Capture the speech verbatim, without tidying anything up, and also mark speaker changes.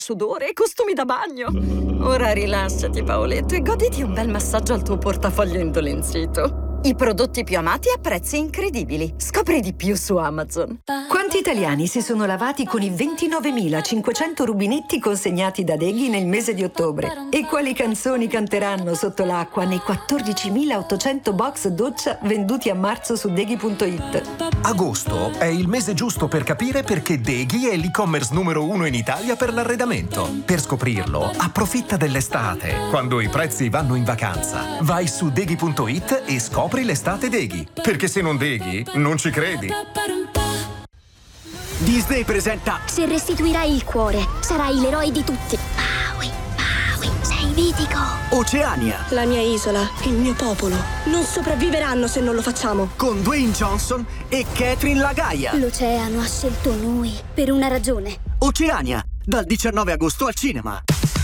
Speaker 1: sudore e costumi da bagno. Ora rilassati, Paoletto, e goditi un bel massaggio al tuo portafoglio indolenzito. I prodotti più amati a prezzi incredibili. Scopri di più su Amazon.
Speaker 2: Quanti italiani si sono lavati con i ventinovemilacinquecento rubinetti consegnati da Deghi nel mese di ottobre? E quali canzoni canteranno sotto l'acqua nei quattordicimilaottocento box doccia venduti a marzo su Deghi punto it?
Speaker 3: Agosto è il mese giusto per capire perché Deghi è l'e-commerce numero uno in Italia per l'arredamento. Per scoprirlo, approfitta dell'estate, quando i prezzi vanno in vacanza. Vai su Deghi punto it e scopri l'estate Deghi. Perché se non Deghi, non ci credi.
Speaker 4: Disney presenta
Speaker 5: Se restituirai il cuore, sarai l'eroe di tutti. Maui, Maui, sei mitico.
Speaker 4: Oceania,
Speaker 6: La mia isola, il mio popolo, non sopravviveranno se non lo facciamo.
Speaker 4: con Dwayne Johnson e Catherine Lagaia.
Speaker 5: L'oceano ha scelto noi per una ragione.
Speaker 4: Oceania, dal diciannove agosto al cinema.